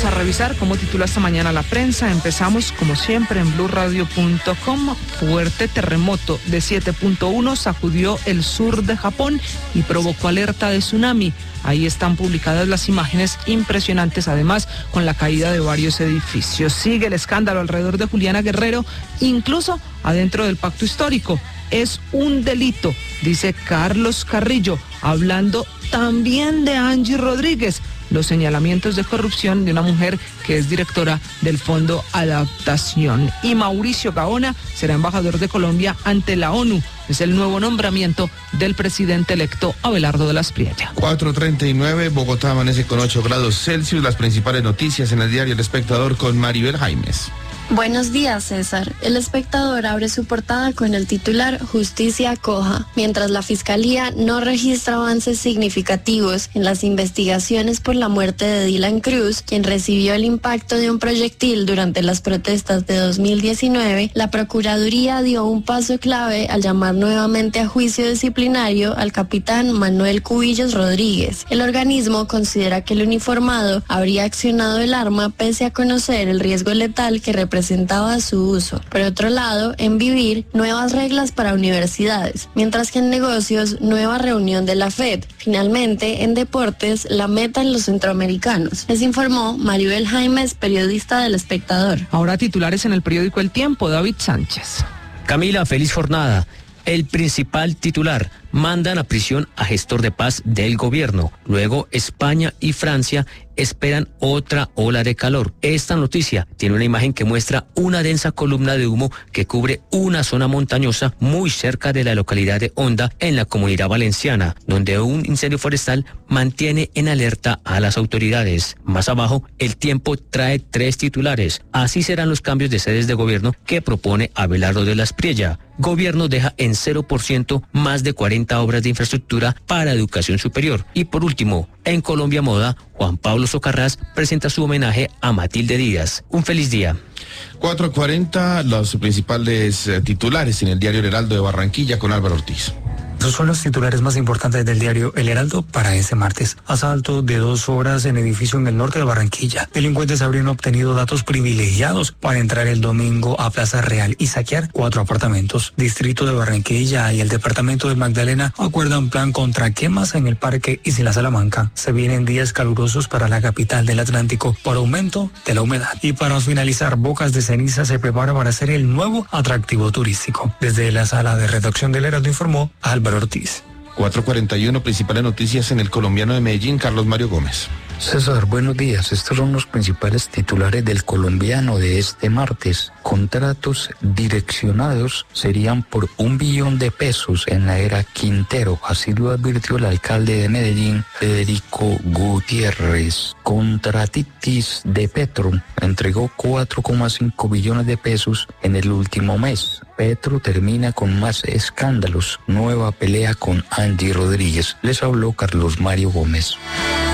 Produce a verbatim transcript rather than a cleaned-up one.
Vamos a revisar cómo titula esta mañana la prensa. Empezamos, como siempre, en blue radio punto com. Fuerte terremoto de siete punto uno sacudió el sur de Japón y provocó alerta de tsunami. Ahí están publicadas las imágenes impresionantes, además con la caída de varios edificios. Sigue el escándalo alrededor de Juliana Guerrero, incluso adentro del pacto histórico. Es un delito, dice Carlos Carrillo, hablando también de Angie Rodríguez, los señalamientos de corrupción de una mujer que es directora del Fondo Adaptación. Y Mauricio Gaona será embajador de Colombia ante la ONU. Es el nuevo nombramiento del presidente electo Abelardo de la Espriella. cuatro treinta y nueve, Bogotá amanece con ocho grados Celsius. Las principales noticias en el diario El Espectador con Maribel Jaimes. Buenos días, César. El Espectador abre su portada con el titular Justicia coja. Mientras la Fiscalía no registra avances significativos en las investigaciones por la muerte de Dylan Cruz, quien recibió el impacto de un proyectil durante las protestas de dos mil diecinueve, la Procuraduría dio un paso clave al llamar nuevamente a juicio disciplinario al capitán Manuel Cubillos Rodríguez. El organismo considera que el uniformado habría accionado el arma pese a conocer el riesgo letal que representa presentaba su uso. Por otro lado, en Vivir, nuevas reglas para universidades, mientras que en negocios, nueva reunión de la Fed. Finalmente, en deportes, la meta en los centroamericanos. Les informó Maribel Jaimes, periodista del Espectador. Ahora titulares en el periódico El Tiempo, David Sánchez. Camila, feliz jornada. El principal titular: mandan a prisión a gestor de paz del gobierno. Luego, España y Francia esperan otra ola de calor. Esta noticia tiene una imagen que muestra una densa columna de humo que cubre una zona montañosa muy cerca de la localidad de Honda, en la Comunidad Valenciana, donde un incendio forestal mantiene en alerta a las autoridades. Más abajo, El Tiempo trae tres titulares. Así serán los cambios de sedes de gobierno que propone Abelardo de la Espriella. Gobierno deja en cero por ciento más de cuarenta obras de infraestructura para educación superior. Y por último, en Colombia Moda, Juan Pablo Socarrás presenta su homenaje a Matilde Díaz. Un feliz día. cuatro cuarenta, los principales eh, titulares en el diario El Heraldo de Barranquilla con Álvaro Ortiz. Esos son los titulares más importantes del diario El Heraldo para ese martes. Asalto de dos horas en edificio en el norte de Barranquilla. Delincuentes habrían obtenido datos privilegiados para entrar el domingo a Plaza Real y saquear cuatro apartamentos. Distrito de Barranquilla y el departamento de Magdalena acuerdan plan contra quemas en el Parque Isla Salamanca. Se vienen días calurosos para la capital del Atlántico por aumento de la humedad. Y para finalizar, Bocas de Ceniza se prepara para ser el nuevo atractivo turístico. Desde la sala de redacción del Heraldo informó Álvaro Ortiz. cuatro cuarenta y uno, principales noticias en el colombiano de Medellín, Carlos Mario Gómez. César, buenos días. Estos son los principales titulares del colombiano de este martes. Contratos direccionados serían por un billón de pesos en la era Quintero. Así lo advirtió el alcalde de Medellín, Federico Gutiérrez. Contratitis de Petro entregó cuatro coma cinco billones de pesos en el último mes. Petro termina con más escándalos. Nueva pelea con Angie Rodríguez. Les habló Carlos Mario Gómez.